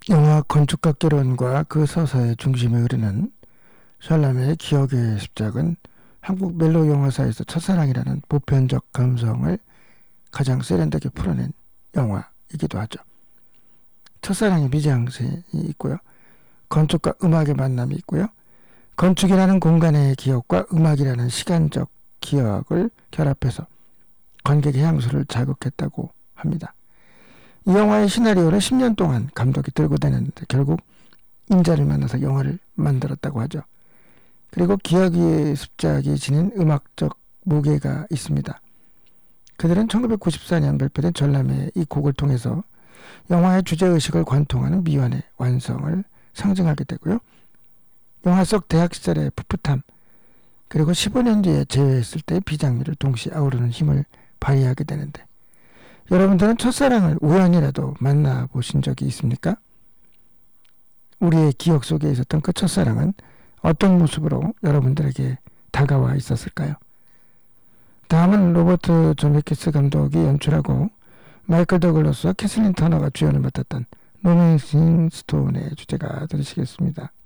영화 건축학개론과 그 서사의 중심에 흐르는 샬라메의 기억의 습작은 한국 멜로 영화사에서 첫사랑이라는 보편적 감성을 가장 세련되게 풀어낸 영화이기도 하죠. 첫사랑의 미장센이 있고요. 건축과 음악의 만남이 있고요. 건축이라는 공간의 기억과 음악이라는 시간적 기억을 결합해서 관객의 향수를 자극했다고 합니다. 이 영화의 시나리오를 10년 동안 감독이 들고 다녔는데 결국 인자를 만나서 영화를 만들었다고 하죠. 그리고 기억의 습작이 지닌 음악적 무게가 있습니다. 그들은 1994년 발표된 전람회의 이 곡을 통해서 영화의 주제의식을 관통하는 미완의 완성을 상징하게 되고요. 영화 속 대학 시절의 풋풋함, 그리고 15년 뒤에 재회했을 때의 비장미를 동시에 아우르는 힘을 발휘하게 되는데, 여러분들은 첫사랑을 우연이라도 만나보신 적이 있습니까? 우리의 기억 속에 있었던 그 첫사랑은 어떤 모습으로 여러분들에게 다가와 있었을까요? 다음은 로버트 조메키스 감독이 연출하고 마이클 더글러스와 캐슬린 터너가 주연을 맡았던 로맨싱 스톤의 주제가 들으시겠습니다.